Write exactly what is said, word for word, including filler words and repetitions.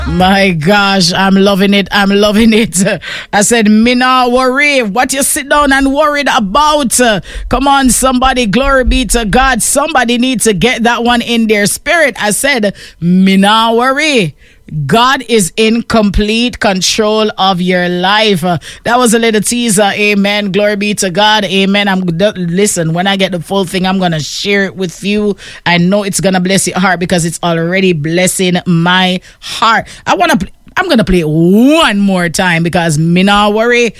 My gosh, I'm loving it. I'm loving it. I said, me not worry. What you sit down and worried about? Come on, somebody. Glory be to God. Somebody needs to get that one in their spirit. I said, me not worry. God is in complete control of your life. Uh, that was a little teaser. Amen. Glory be to God. Amen. I'm listen, when I get the full thing, I'm going to share it with you. I know it's going to bless your heart because it's already blessing my heart. I want to I'm going to play it one more time because me not worry.